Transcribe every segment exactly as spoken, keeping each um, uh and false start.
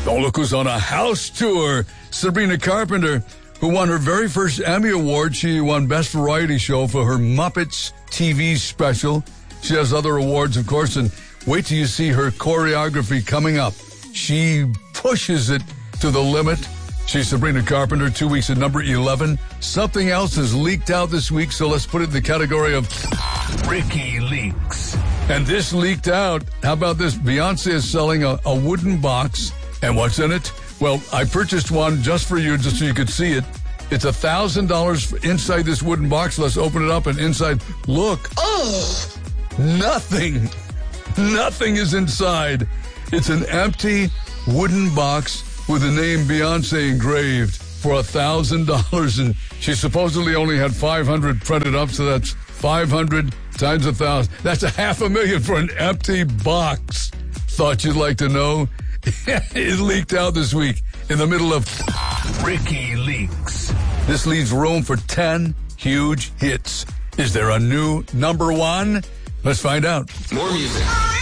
Oh, look who's on a house tour. Sabrina Carpenter, who won her very first Emmy Award. She won Best Variety Show for her Muppets T V special. She has other awards, of course, and wait till you see her choreography coming up. She pushes it to the limit. She's Sabrina Carpenter, two weeks at number eleven. Something else has leaked out this week, so let's put it in the category of Ricky Leaks. And this leaked out. How about this? Beyonce is selling a, a wooden box. And what's in it? Well, I purchased one just for you, just so you could see it. It's one thousand dollars inside this wooden box. Let's open it up, and inside, look. Oh, nothing. Nothing is inside. It's an empty wooden box with the name Beyonce engraved for one thousand dollars. And she supposedly only had five hundred printed up, so that's five hundred times one thousand. That's a half a million for an empty box. Thought you'd like to know? It leaked out this week in the middle of Ricky Leaks. This leaves room for ten huge hits. Is there a new number one? Let's find out. More music.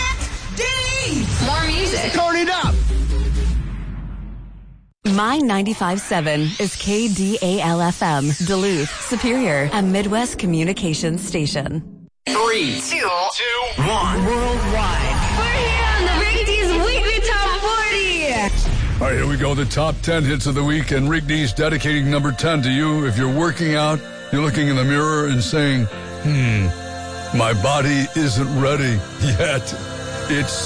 More music. Turn it up. My ninety-five point seven is K D A L F M, Duluth, Superior, a Midwest communications station. Three, Two. two, one. Worldwide. We're here on the Ricky D's Weekly Top forty. All right, here we go. The top ten hits of the week, and Rick D's dedicating number ten to you. If you're working out, you're looking in the mirror and saying, hmm, my body isn't ready yet. It's